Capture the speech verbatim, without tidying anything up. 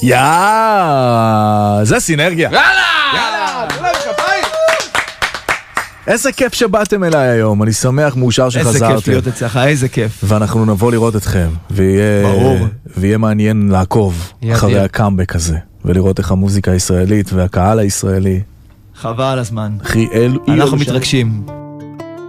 יאה, זה סינרגיה. יאללה! יאללה, תודה כפיים. איזה כיף שבאתם אליי היום, אני שמח, מאושר שחזרתם. איזה כיף להיות אצלך, איזה כיף. ואנחנו נבוא לראות אתכם, ויהיה, ברור. ויהיה מעניין לעקוב ידיר. אחרי הקאמבק הזה, ולראות איך המוזיקה הישראלית והקהל הישראלי. חבל על הזמן. אחי, אלו... אנחנו מתרגשים.